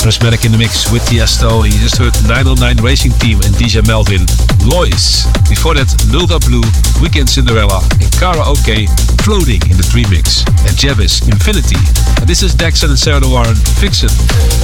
Prismatic in the mix with Tiesto. You just heard 909 Racing Team and DJ Melvin. Lois. Before that, Nilda Blue, Weekend Cinderella, and Karaoke, Floating in the Dream Mix. And Javis, Infinity. And this is Daxon and Sarah Warren, Fix It.